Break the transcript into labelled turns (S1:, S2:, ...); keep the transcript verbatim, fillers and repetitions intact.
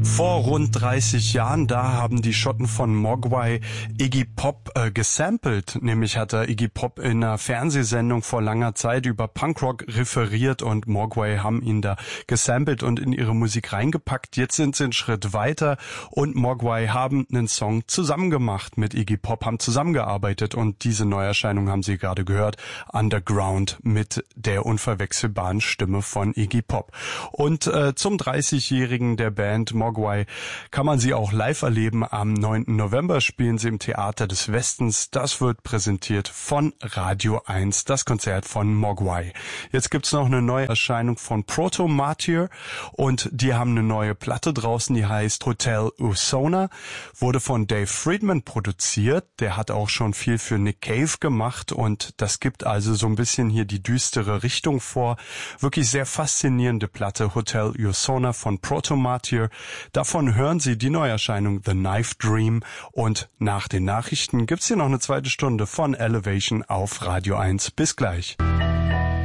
S1: Vor rund dreißig Jahren, da haben die Schotten von Mogwai Iggy Pop äh, gesampelt. Nämlich hat er Iggy Pop in einer Fernsehsendung vor langer Zeit über Punkrock referiert und Mogwai haben ihn da gesampelt und in ihre Musik reingepackt. Jetzt sind sie einen Schritt weiter und Mogwai haben einen Song zusammen gemacht mit Iggy Pop, haben zusammengearbeitet und diese Neuerscheinung haben Sie gerade gehört, Underground mit der unverwechselbaren Stimme von Iggy Pop. Und äh, zum dreißigjährigen der Band Mogwai kann man sie auch live erleben. Am neunten November spielen sie im Theater des Westens. Das wird präsentiert von Radio eins, das Konzert von Mogwai. Jetzt gibt's noch eine neue Erscheinung von Proto Martyr und die haben eine neue Platte draußen, die heißt Hotel Usona, wurde von Dave Friedman produziert. Der hat auch schon viel für Nick Cave gemacht und das gibt also so ein bisschen hier die düstere Richtung vor. Wirklich sehr faszinierende Platte, Hotel Usona von Proto Martyr. Davon hören Sie die Neuerscheinung The Knife Dream und nach den Nachrichten gibt's hier noch eine zweite Stunde von Elevation auf Radio eins. Bis gleich.